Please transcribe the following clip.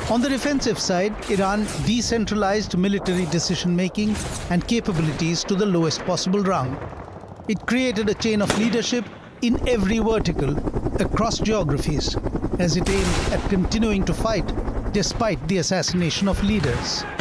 On the defensive side, Iran decentralized military decision-making and capabilities to the lowest possible rung. It created a chain of leadership in every vertical, across geographies, as it aimed at continuing to fight despite the assassination of leaders.